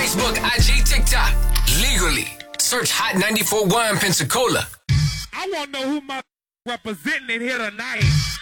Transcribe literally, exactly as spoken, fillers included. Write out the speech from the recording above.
Facebook, I G, TikTok. Legally. Search Hot ninety-four point one Pensacola. I want to know who my representing here tonight.